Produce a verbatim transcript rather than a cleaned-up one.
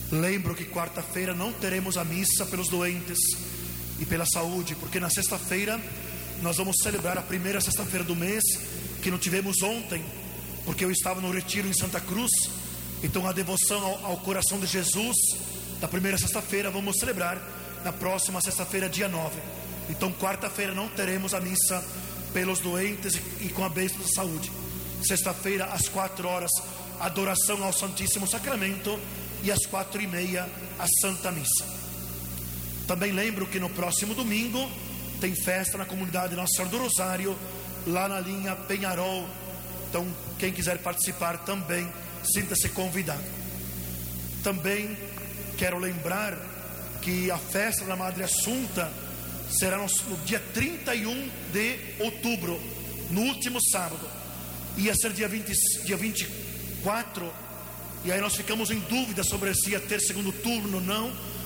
Lembro que quarta-feira não teremos a missa pelos doentes e pela saúde, porque na sexta-feira nós vamos celebrar a primeira sexta-feira do mês, que não tivemos ontem, porque eu estava no retiro em Santa Cruz. Então a devoção ao, ao coração de Jesus da primeira sexta-feira vamos celebrar na próxima sexta-feira, dia nove. Então quarta-feira não teremos a missa pelos doentes e, e com a bênção da saúde. Sexta-feira às quatro horas, adoração ao Santíssimo Sacramento, e às quatro e meia a Santa Missa. Também lembro que no próximo domingo tem festa na comunidade Nossa Senhora do Rosário, lá na linha Penharol. Então quem quiser participar também sinta-se convidado. Também quero lembrar que a festa da Madre Assunta será no, no dia trinta e um de outubro, no último sábado. Ia ser dia, vinte, dia vinte e quatro, e aí nós ficamos em dúvida sobre se ia ter segundo turno ou não,